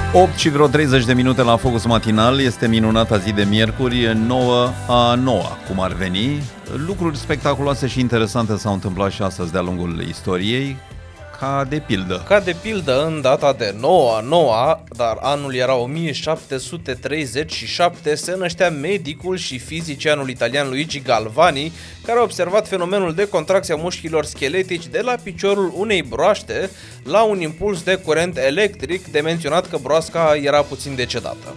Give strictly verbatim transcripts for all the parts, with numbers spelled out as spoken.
opt și vreo treizeci de minute la Focus Matinal. Este minunata zi de miercuri, nouă a noua, cum ar veni. Lucruri spectaculoase și interesante s-au întâmplat și astăzi de-a lungul istoriei. Ca de pildă. Ca de pildă, în data de nouă a noua, dar anul era o mie șapte sute treizeci și șapte, se năștea medicul și fizicianul italian Luigi Galvani, care a observat fenomenul de contracție a mușchilor scheletici de la piciorul unei broaște la un impuls de curent electric, de menționat că broasca era puțin decedată.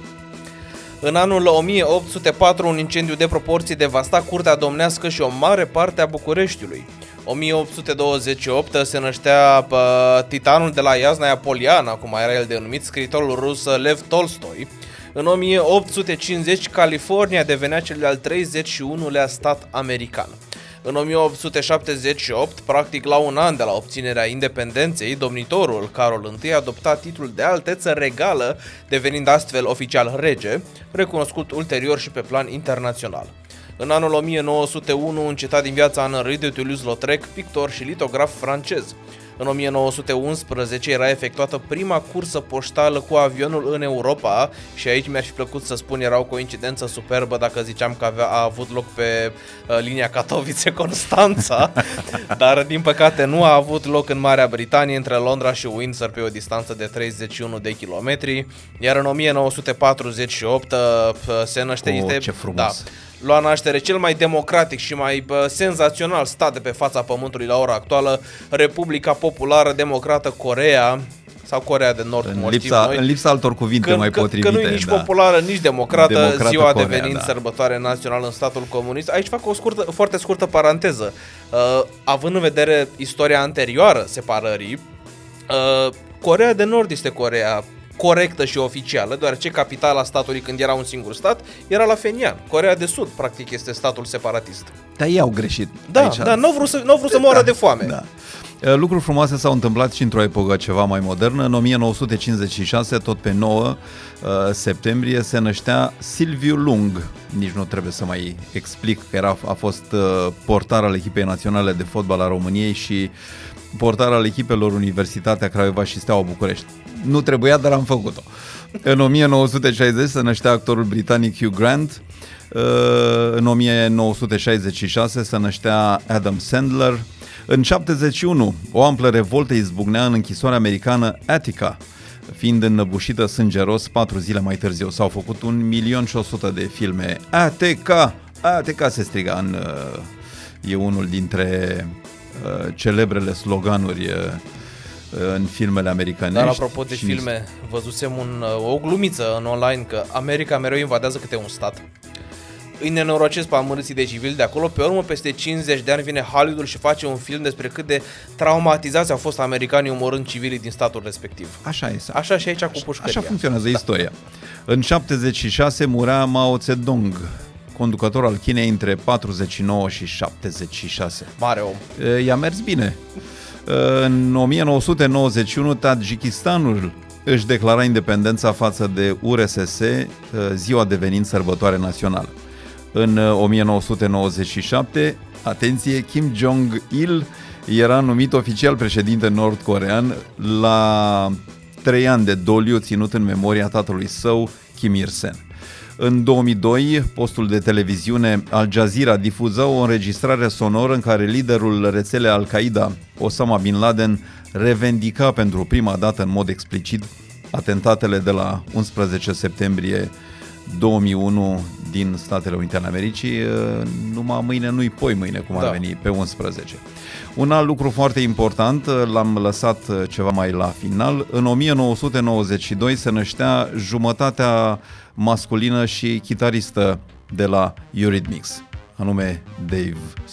În anul o mie opt sute patru, un incendiu de proporții devasta curtea domnească și o mare parte a Bucureștiului. o mie opt sute douăzeci și opt se năștea uh, titanul de la Iasnaia Poliana, cum era el denumit, scriitorul rus Lev Tolstoi. În o mie opt sute cincizeci, California devenea cel de-al treizeci și unulea stat american. În o mie opt sute șaptezeci și opt, practic la un an de la obținerea independenței, domnitorul Carol I adopta titlul de alteță regală, devenind astfel oficial rege, recunoscut ulterior și pe plan internațional. În anul o mie nouă sute unu, încetat din viața Henri de Toulouse-Lautrec, pictor și litograf francez. În o mie nouă sute unsprezece era efectuată prima cursă poștală cu avionul în Europa și aici mi-ar fi plăcut să spun, era o coincidență superbă dacă ziceam că avea, a avut loc pe uh, linia Katowice-Constanța, dar din păcate nu a avut loc în Marea Britanie, între Londra și Windsor, pe o distanță de treizeci și unu de kilometri, iar în o mie nouă sute patruzeci și opt uh, se năște... Oh, ce frumos! Da, lua naștere cel mai democratic și mai bă, senzațional stat de pe fața pământului la ora actuală, Republica Populară Democrată Coreea, sau Coreea de Nord, în lipsa, noi. În lipsa altor cuvinte că, mai că, potrivite. Că nu e nici da. populară, nici democrată, democrată ziua Coreea, devenind da. sărbătoare națională în statul comunist. Aici fac o scurtă, foarte scurtă paranteză. Uh, având în vedere istoria anterioară separării, uh, Coreea de Nord este Coreea corectă și oficială, deoarece capitala statului, când era un singur stat, era la Phenian. Coreea de Sud, practic, este statul separatist. Dar ei au greșit. Da, aici. da, nu au vrut să, n-au vrut să moară da, de foame. Da. Lucruri frumoase s-au întâmplat și într-o epocă ceva mai modernă. În o mie nouă sute cincizeci și șase, tot pe nouă septembrie, se năștea Silviu Lung. Nici nu trebuie să mai explic că era, a fost portar al echipei naționale de fotbal a României și portar al echipelor Universitatea Craiova și Steaua București. Nu trebuia, dar am făcut-o. În o mie nouă sute șaizeci se năștea actorul britanic Hugh Grant. În o mie nouă sute șaizeci și șase se năștea Adam Sandler. În șaptezeci și unu, o amplă revoltă izbucnea în închisoarea americană Attica, fiind înnăbușită sângeros patru zile mai târziu. S-au făcut un milion și o sută de filme. Attica! Attica se striga în... E unul dintre celebrele sloganuri în filmele americanești. Dar apropo de filme, văzusem un, o glumiță în online că America mereu invadează câte un stat. Îi nenorocesc pe amărâții de civili de acolo, pe urmă peste cincizeci de ani vine Hollywoodul și face un film despre cât de traumatizați au fost americanii omorând civilii din statul respectiv. Așa este. Așa și aici cu pușcăria. Așa funcționează da. istoria. În șaptezeci și șase murea Mao Zedong, conducător al Chinei între patruzeci și nouă și șaptezeci și șase. Mare om. I-a mers bine. În o mie nouă sute nouăzeci și unu, Tajikistanul își declara independența față de U R S S, ziua devenind sărbătoare națională. În o mie nouă sute nouăzeci și șapte, atenție, Kim Jong-il era numit oficial președinte nord-corean la trei ani de doliu ținut în memoria tatălui său, Kim Il-sen. În două mii doi, postul de televiziune Al Jazeera difuza o înregistrare sonoră în care liderul rețelei Al-Qaeda, Osama Bin Laden, revendica pentru prima dată în mod explicit atentatele de la unsprezece septembrie două mii unu din Statele Unite ale Americii. Numai mâine, nu-i poi mâine, cum ar da. veni, pe unsprezece. Un alt lucru foarte important, l-am lăsat ceva mai la final. În o mie nouă sute nouăzeci și doi se năștea jumătatea masculină și chitaristă de la Eurythmics, anume Dave